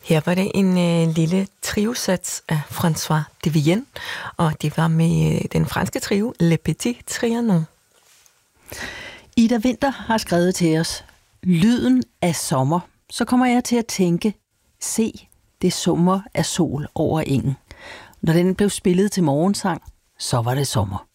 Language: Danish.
Her var det en lille triosats af François de Vienne, og det var med den franske trio Le Petit Trianon. Ida Winther har skrevet til os: lyden af sommer. Så kommer jeg til at tænke, se, det summer af sol over engen. Når den blev spillet til morgensang, så var det sommer.